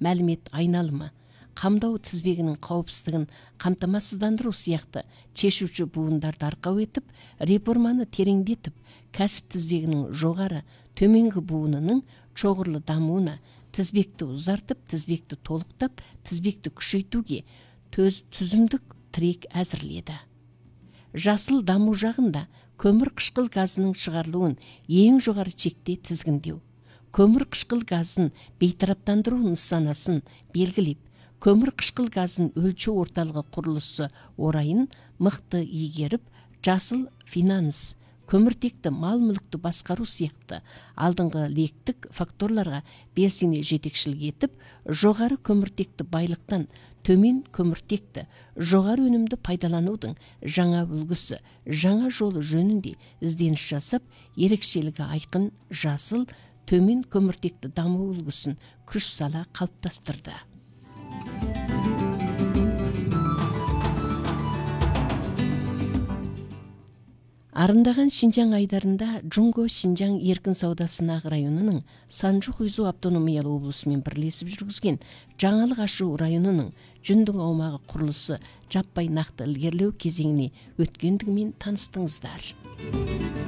мәлімет айналымы, қамдау тізбегінің қауіпсіздігін қамтамасыздандыру сияқты шешуші буындарды арқау етіп, реформаны тереңдетіп, кәсіп тізбегінің жоғары, төменгі буынының шоғырлы дамуына, тізбекті ұзартып, тізбекті толықтап, тізбекті күшейтуге түзімдік тірек әзірледі. Жасыл даму жағында көмір қышқыл газының шығарылуын ең жоғары шекте тізгіндеу, көмір қышқыл газын бейтараптандыру нысанасын белгілеп, көмір қышқыл газын өлшеу орталығы құрылысы орайын мықты игеріп, жасыл финанс, көміртекті мал-мүлікті басқару сияқты алдыңғы лектік факторларға белсене жетекшілік етіп, жоғары көміртекті байлықтан төмен көміртекті жоғары өнімді пайдаланудың жаңа үлгісі, жаңа жолы жөнінде ізденіс жасап, ерекшелігі айқын жасыл, төмен көміртекті даму үлгісін күш сала қалыптастырды. Арындаған Шинжаң айдарында Джунго Шинжаң еркін сауда сынақ районының Санжу-Хуйзу автономиялы облысымен бірлесіп жүргізген жаңалық ашу районының жүндің аумағы құрылысы жаппай нақты ілгерілеу кезеңіне өткендігімен таныстыңыздар.